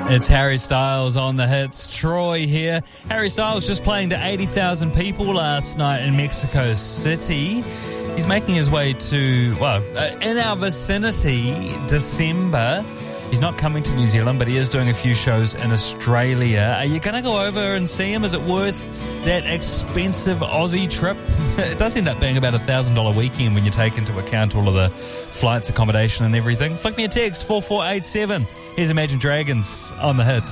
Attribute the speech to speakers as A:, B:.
A: It's Harry Styles on the hits. Troy here. Harry Styles just playing to 80,000 people last night in Mexico City. He's making his way to, in our vicinity, December. He's not coming to New Zealand, but he is doing a few shows in Australia. Are you going to go over and see him? Is it worth that expensive Aussie trip? It does end up being about $1,000 weekend when you take into account all of the flights, accommodation and everything. Flick me a text, 4487. Here's Imagine Dragons on the hits.